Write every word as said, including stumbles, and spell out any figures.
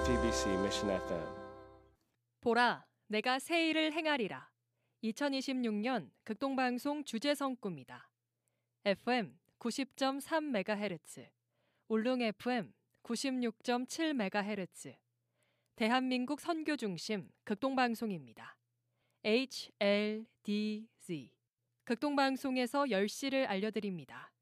지비씨 Mission 에프엠. 보라, 내가 새 일을 행하리라. 이천이십육 년 극동방송 주제성 꿈이다. 에프엠 구십 점 삼 메가헤르츠, 울릉 에프엠 구십육 점 칠 메가헤르츠, 대한민국 선교 중심 극동방송입니다. 에이치엘디지 극동방송에서 열 시를 알려드립니다.